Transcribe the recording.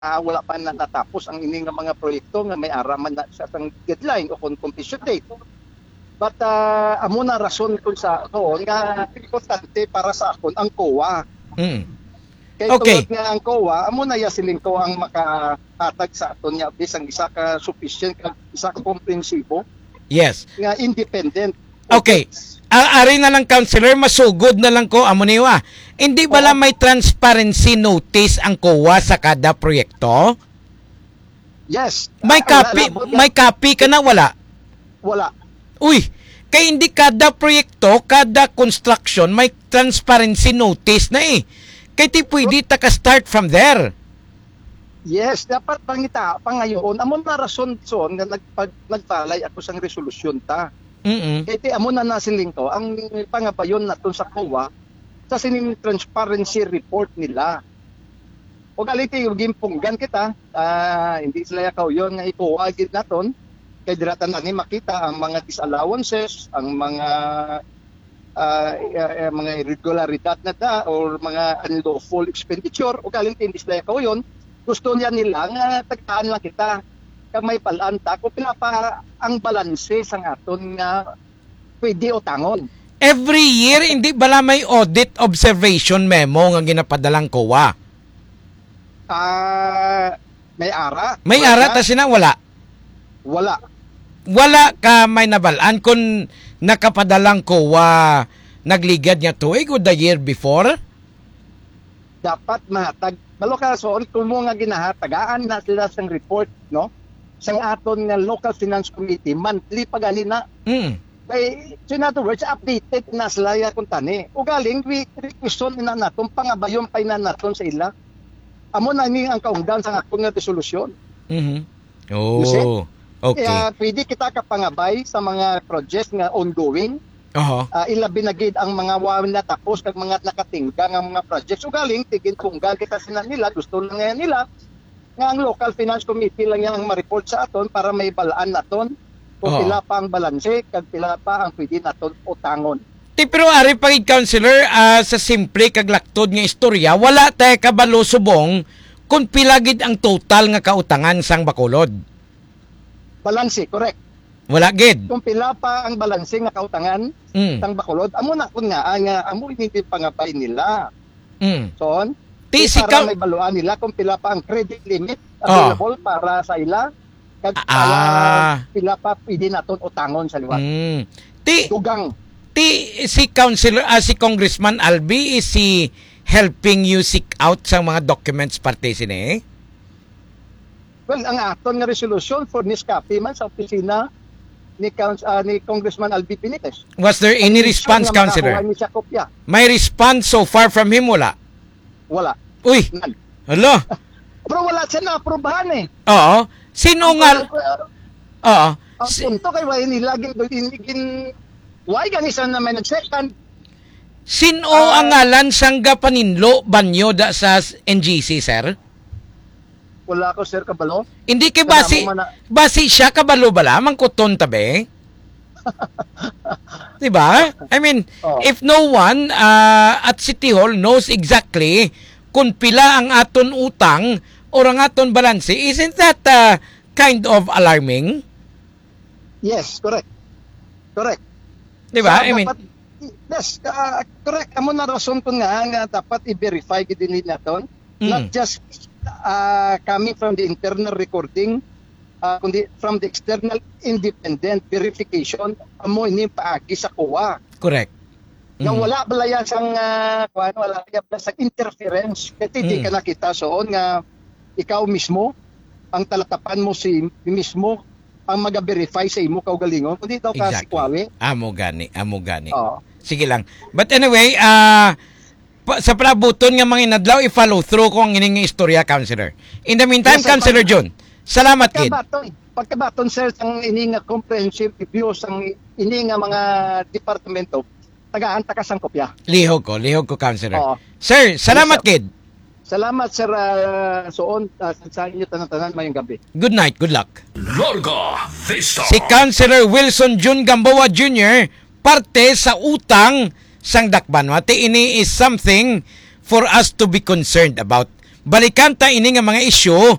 wala pa na natapos ang ining nga mga proyekto nga may araman na sa ang deadline o completion date. But amo na rason kung sa doon nga importante para sa akon ang COA. Kaya Okay. tungod nga ang COA, amo na yasiling ko ang makahatag sa aton nga bisang isa ka sufficient kag isa ka komprehensibo Yes. nga independent. Okay. Ari na lang, Counselor, masugod na lang ko, amo niwa. Hindi bala may transparency notice ang COA sa kada proyekto? Yes. May copy ka na, wala? Wala. Uy, kaya hindi kada proyekto, kada construction, may transparency notice na eh. Kaya ti pwede start from there. Yes, dapat pangita pangayon. Amo na rason son nga nagpalay ako sang resolusyon ta. Kaya amo na nasiling ko ang pangabayon naton sa COA sa sining transparency report nila. O galiti yung gimpunggan kita, hindi sila yakaw yun nga ipuwagid naton kay diratan na ni makita ang mga disallowances, ang mga irregularidad na da or mga unlawful expenditure o galiti hindi sila yakaw yun. Gusto niya nila nga tagtaan lang kita kag may palanta ko pila pa ang balanse sang aton nga pwede o tangon. Every year, hindi bala may audit observation memo nga ginapadalang COA? May ara. May ara ta sina wala? Wala. Wala ka may nabalaan kung nakapadalang COA nagligad niya tuig o the year before? Dapat mahatag. Malo ka soon kung mo nga ginahatagaan na sila sang report, no? Sang aton nga local finance committee monthly pagali na. Kay so in other words updated na sila ya kun tani. O galing requestion na naton pangabayon pa na naton sa ila. Amo na ni ang kaungdan sa akong nga resolusyon. Oh. Okay. Kaya pwede kita kapangabay sa mga projects nga ongoing. Ilabi na gid ang mga wala tapos kag mga nakatingga nga mga projects. So galing tigin tunggal kita sila nila gusto lang nga nila nga ang local finance committee lang yang ma-report sa aton para may balaan naton kung pila pa ang balanse kag pila pa ang pwede naton utangon. Pero ari pagid, Counselor, sa simple kag laktod nga istorya, wala tay kabalo subong kung pila gid ang total nga kautangan sang Bacolod. Balanse, correct. Wala gid. Kung pila pa ang balanse nga kautangan sang Bacolod, amo na kun nga amo hindi pangabay nila. So, para may baluan nila kung pila pa ang credit limit available para sa ila kag pila pa pwede naton utangon sa liwat. Dugang. Si Councilor, si Congressman Albi, is he helping you seek out sa mga documents parte sini? Well, ang aton nga resolution for niskapi man sa opisina ni Congressman Albi Benitez. Was there any response, Councilor? May response so far from him, wala? Wala. Uy! Hala! Pero wala siya na-aprobahan eh. Oo. Sino nga? Oo. Ang punto kay wala nilagin why ganisa na may nag-second? Sino ang ngalan sang gapaninlo banyo da sa NGC, sir? Wala ko, sir, kabalo. Hindi kay basi siya kabalo bala mangkuton tabi. Diba? I mean, if no one at City Hall knows exactly kung pila ang aton utang or ang aton balanse, isn't that kind of alarming? Yes, correct. Correct. Diba? So, yes, correct. Amo na rason ko nga dapat i-verify gid din naton. Not just coming from the internal recording, kundi from the external independent verification amo ini paagi sa COA. Correct. Nga wala balaya sang wala sa interference kasi di ka nakita soon nga ikaw mismo ang talatapan mo si mismo ang mag-verify sa imo kaugalingon kundi daw ka si Kwawe. Amo gani. Sige lang. But anyway, sa palabuton nga mga inadlaw, i-follow through ko ang ining istorya, Counselor. In the meantime, Counselor John, salamat kid. Pagkabaton, sir, ang ining comprehensive review sang ining mga departamento, tagaan ta kasang kopya. Lihog ko, Counselor. Sir, salamat kid. Salamat, sir, soon sa inyo tanan-tanan mayong gabi. Good night, good luck. Larga Vista. Si Councilor Wilson Jun Gamboa Jr. parte sa utang sang dakban. Mati ini is something for us to be concerned about. balikan ta ini nga mga isyu